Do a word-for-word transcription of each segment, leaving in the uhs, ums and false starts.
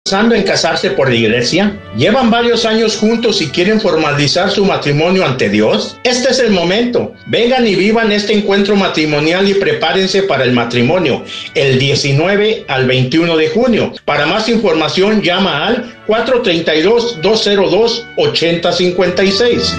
¿Pensando en casarse por la iglesia? ¿Llevan varios años juntos y quieren formalizar su matrimonio ante Dios? Este es el momento. Vengan y vivan este encuentro matrimonial y prepárense para el matrimonio el diecinueve al veintiuno de junio. Para más información llama al cuatro tres dos, dos cero dos, ocho cero cinco seis.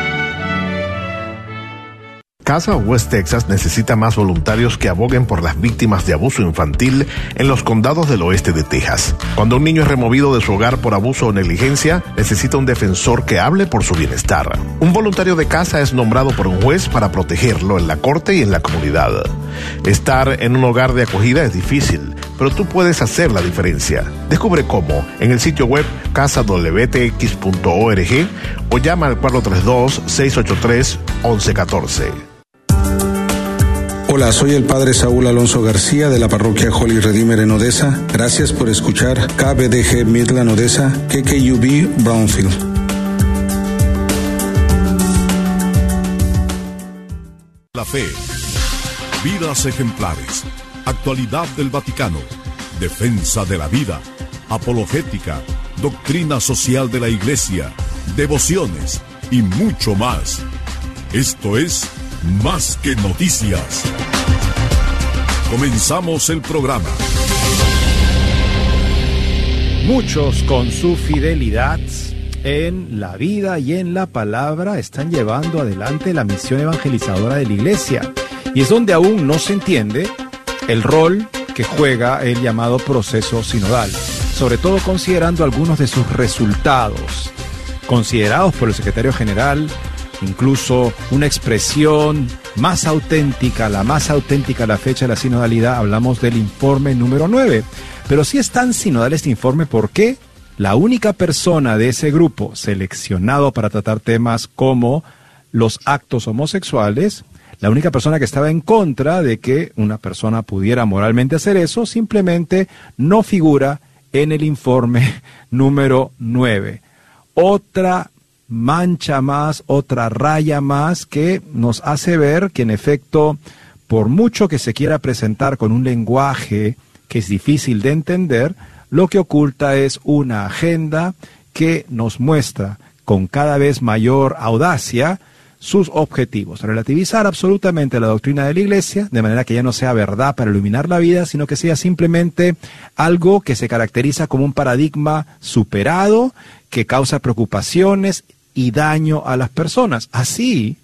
Casa West Texas necesita más voluntarios que aboguen por las víctimas de abuso infantil en los condados del oeste de Texas. Cuando un niño es removido de su hogar por abuso o negligencia, necesita un defensor que hable por su bienestar. Un voluntario de casa es nombrado por un juez para protegerlo en la corte y en la comunidad. Estar en un hogar de acogida es difícil, pero tú puedes hacer la diferencia. Descubre cómo en el sitio web casa w t x punto org o llama al cuatro tres dos, seis ocho tres, once catorce. Hola, soy el padre Saúl Alonso García de la parroquia Holy Redeemer en Odessa. Gracias por escuchar K B D G Midland Odessa, K K U B Brownfield. La fe, vidas ejemplares, actualidad del Vaticano, defensa de la vida, apologética, doctrina social de la Iglesia, devociones y mucho más. Esto es Más que Noticias. Comenzamos el programa. Muchos con su fidelidad en la vida y en la palabra están llevando adelante la misión evangelizadora de la Iglesia. Y es donde aún no se entiende el rol que juega el llamado proceso sinodal, sobre todo considerando algunos de sus resultados, considerados por el secretario general incluso una expresión más auténtica, la más auténtica a la fecha de la sinodalidad. Hablamos del informe número nueve. Pero si es tan sinodal este informe, ¿por qué la única persona de ese grupo seleccionado para tratar temas como los actos homosexuales, la única persona que estaba en contra de que una persona pudiera moralmente hacer eso, simplemente no figura en el informe número nueve? Otra mancha más, otra raya más que nos hace ver que en efecto, por mucho que se quiera presentar con un lenguaje que es difícil de entender, lo que oculta es una agenda que nos muestra con cada vez mayor audacia sus objetivos, relativizar absolutamente la doctrina de la Iglesia, de manera que ya no sea verdad para iluminar la vida, sino que sea simplemente algo que se caracteriza como un paradigma superado, que causa preocupaciones y daño a las personas. Así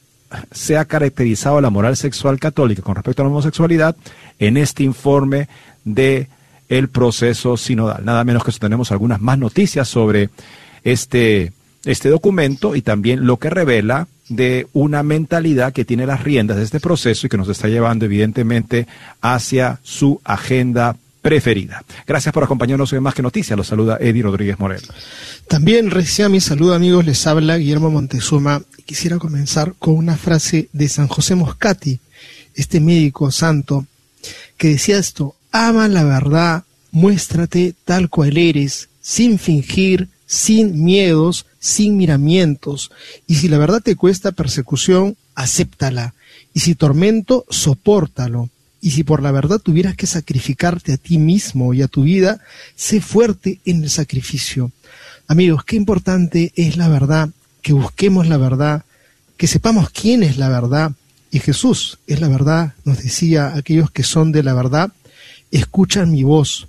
se ha caracterizado la moral sexual católica con respecto a la homosexualidad en este informe de el proceso sinodal. Nada menos que eso, tenemos algunas más noticias sobre este, este documento y también lo que revela de una mentalidad que tiene las riendas de este proceso y que nos está llevando evidentemente hacia su agenda preferida. Gracias por acompañarnos hoy en Más que Noticias. Los saluda Eddie Rodríguez Moreno. También recién mi saludo, amigos, les habla Guillermo Montezuma. Quisiera comenzar con una frase de San José Moscati, este médico santo, que decía esto: ama la verdad, muéstrate tal cual eres, sin fingir, sin miedos, sin miramientos. Y si la verdad te cuesta persecución, acéptala. Y si tormento, sopórtalo. Y si por la verdad tuvieras que sacrificarte a ti mismo y a tu vida, sé fuerte en el sacrificio. Amigos, qué importante es la verdad, que busquemos la verdad, que sepamos quién es la verdad. Y Jesús es la verdad, nos decía: aquellos que son de la verdad, escuchan mi voz.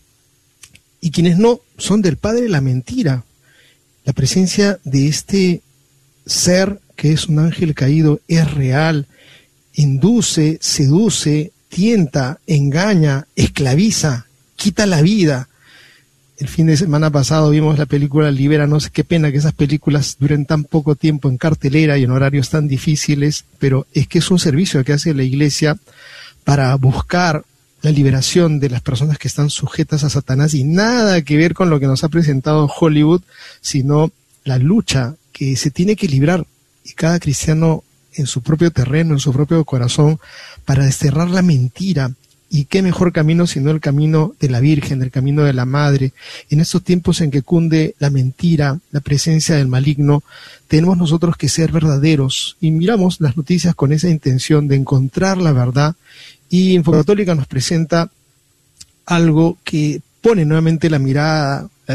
Y quienes no, son del padre la mentira. La presencia de este ser que es un ángel caído es real, induce, seduce, tienta, engaña, esclaviza, quita la vida. El fin de semana pasado vimos la película Libéranos. Qué pena que esas películas duren tan poco tiempo en cartelera y en horarios tan difíciles, pero es que es un servicio que hace la Iglesia para buscar la liberación de las personas que están sujetas a Satanás, y nada que ver con lo que nos ha presentado Hollywood, sino la lucha que se tiene que librar, y cada cristiano en su propio terreno, en su propio corazón, para desterrar la mentira. Y qué mejor camino sino el camino de la Virgen, el camino de la Madre. En estos tiempos en que cunde la mentira, la presencia del maligno, tenemos nosotros que ser verdaderos, y miramos las noticias con esa intención de encontrar la verdad. Y Infocatólica nos presenta algo que pone nuevamente la mirada